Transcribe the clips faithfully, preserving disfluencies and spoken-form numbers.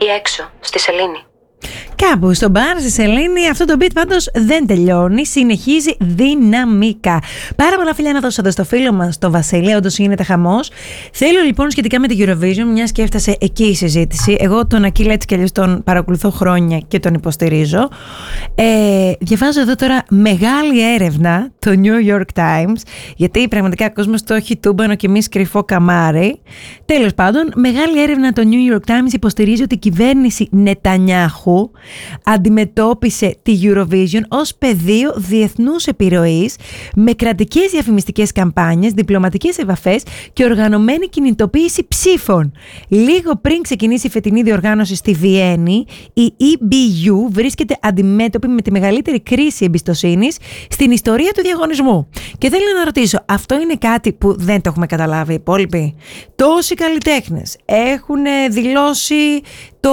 έξω, στη Σελήνη. Κάπου στο μπαρ στη Σελήνη αυτό το beat πάντως δεν τελειώνει, συνεχίζει δυναμικά. Πάρα πολλά φιλιά να δώσω εδώ στο φίλο μας, το Βασίλη, όντως γίνεται χαμός. Θέλω λοιπόν σχετικά με την Eurovision, μιας και έφτασε εκεί η συζήτηση. Εγώ τον Ακύλα έτσι κι αλλιώς τον παρακολουθώ χρόνια και τον υποστηρίζω. Ε, διαβάζω εδώ τώρα μεγάλη έρευνα, το New York Times, γιατί πραγματικά ο κόσμος το έχει τούμπανο και εμείς κρυφό καμάρι. Τέλος πάντων, μεγάλη έρευνα, το New York Times υποστηρίζει ότι η κυβέρνηση Νετανιάχου αντιμετώπισε τη Eurovision ως πεδίο διεθνούς επιρροής με κρατικές διαφημιστικές καμπάνιες, διπλωματικές επαφές και οργανωμένη κινητοποίηση ψήφων. Λίγο πριν ξεκινήσει η φετινή διοργάνωση στη Βιέννη, η ι μπι γιου βρίσκεται αντιμέτωπη με τη μεγαλύτερη κρίση εμπιστοσύνης στην ιστορία του διαγωνισμού. Και θέλω να ρωτήσω, αυτό είναι κάτι που δεν το έχουμε καταλάβει οι υπόλοιποι? Τόσοι καλλιτέχνες έχουν δηλώσει το...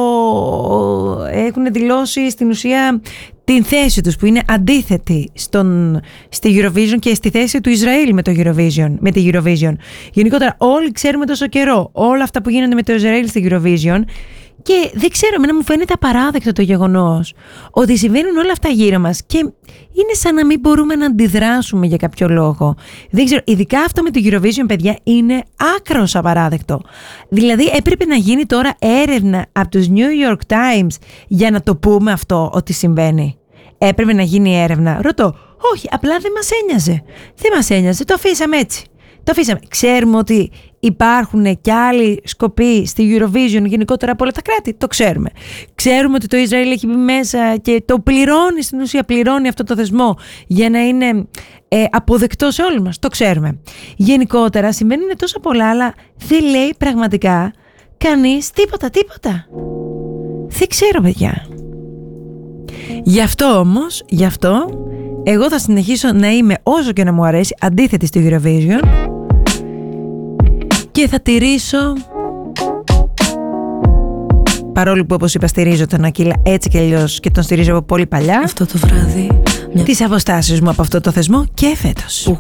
έχουν δηλώσει στην ουσία την θέση τους που είναι αντίθετη στον, στη Eurovision και στη θέση του Ισραήλ με, το Eurovision, με τη Eurovision. Γενικότερα όλοι ξέρουμε τόσο καιρό όλα αυτά που γίνονται με το Ισραήλ στη Eurovision και δεν ξέρω, εμένα μου φαίνεται απαράδεκτο το γεγονός ότι συμβαίνουν όλα αυτά γύρω μας και είναι σαν να μην μπορούμε να αντιδράσουμε για κάποιο λόγο. Δεν ξέρω, ειδικά αυτό με το Eurovision, παιδιά, είναι άκρως απαράδεκτο. Δηλαδή έπρεπε να γίνει τώρα έρευνα από τους New York Times για να το πούμε αυτό ότι συμβαίνει. Έπρεπε να γίνει έρευνα. Ρωτώ, όχι, απλά δεν μας ένοιαζε. Δεν μας ένοιαζε, το αφήσαμε έτσι. Το αφήσαμε. Ξέρουμε ότι υπάρχουν και άλλοι σκοποί στη Eurovision γενικότερα από όλα τα κράτη. Το ξέρουμε. Ξέρουμε ότι το Ισραήλ έχει μπει μέσα και το πληρώνει, στην ουσία πληρώνει αυτό το θεσμό για να είναι ε, αποδεκτό σε όλους μας. Το ξέρουμε. Γενικότερα συμβαίνουν τόσα πολλά, αλλά δεν λέει πραγματικά κανείς τίποτα, τίποτα. Δεν ξέρω, παιδιά. Γι' αυτό όμως, γι' αυτό εγώ θα συνεχίσω να είμαι, όσο και να μου αρέσει, αντίθετη στη Eurovision και θα τηρήσω, παρόλο που όπως είπα στηρίζω τον Ακύλα έτσι και αλλιώς και τον στηρίζω από πολύ παλιά, αυτό το βράδυ, τις αποστάσεις μου από αυτό το θεσμό και φέτος.